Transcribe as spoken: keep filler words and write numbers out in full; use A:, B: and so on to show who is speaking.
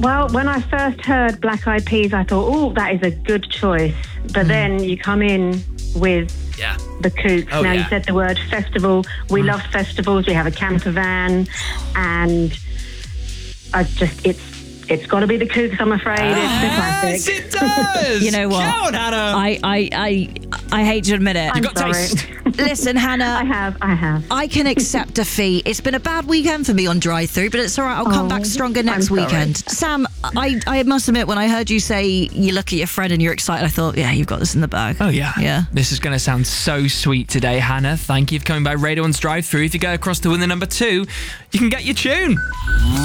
A: Well, when I first heard Black Eyed Peas, I thought, oh, that is a good choice. But mm. then you come in with
B: yeah.
A: the Kooks.
B: Oh,
A: now,
B: yeah.
A: you said the word festival. We mm. love festivals. We have a camper van. And I just, it's It's got to be the Kooks, I'm afraid.
B: Yes,
A: it's the classic.
B: it does.
C: You know what?
B: Go on, Hannah.
C: I, I, I, I hate to admit it.
A: I'm
B: You've got
A: sorry.
B: taste.
C: Listen, Hannah.
A: I have, I have.
C: I can accept defeat. It's been a bad weekend for me on Drive Through, but it's all right. I'll come
A: Oh,
C: back stronger next
A: I'm sorry.
C: weekend. Sam, I, I must admit, when I heard you say you look at your friend and you're excited, I thought, yeah, you've got this in the bag.
B: Oh, yeah.
C: Yeah.
B: This is going to sound so sweet today, Hannah. Thank you for coming by Radio one's Drive Through. If you go across to win the number two, you can get your tune.